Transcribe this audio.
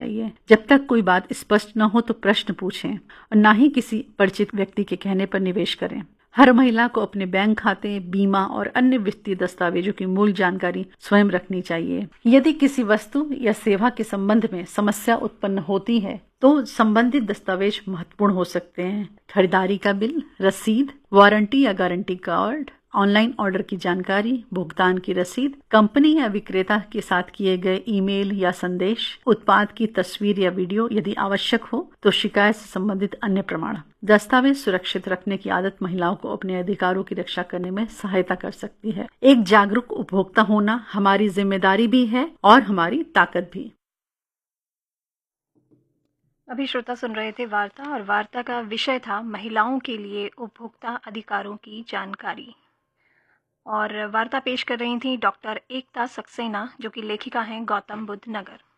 चाहिए। जब तक कोई बात स्पष्ट न हो तो प्रश्न पूछें और न ही किसी परिचित व्यक्ति के कहने पर निवेश करें। हर महिला को अपने बैंक खाते, बीमा और अन्य वित्तीय दस्तावेजों की मूल जानकारी स्वयं रखनी चाहिए। यदि किसी वस्तु या सेवा के संबंध में समस्या उत्पन्न होती है तो संबंधित दस्तावेज महत्वपूर्ण हो सकते हैं। खरीदारी का बिल, रसीद, वारंटी या गारंटी कार्ड, ऑनलाइन ऑर्डर की जानकारी, भुगतान की रसीद, कंपनी या विक्रेता के साथ किए गए ईमेल या संदेश, उत्पाद की तस्वीर या वीडियो यदि आवश्यक हो तो शिकायत से संबंधित अन्य प्रमाण। दस्तावेज सुरक्षित रखने की आदत महिलाओं को अपने अधिकारों की रक्षा करने में सहायता कर सकती है। एक जागरूक उपभोक्ता होना हमारी जिम्मेदारी भी है और हमारी ताकत भी। अभी श्रोता सुन रहे थे वार्ता, और वार्ता का विषय था महिलाओं के लिए उपभोक्ता अधिकारों की जानकारी। और वार्ता पेश कर रही थी डॉक्टर एकता सक्सेना, जो कि लेखिका हैं गौतम बुद्ध नगर।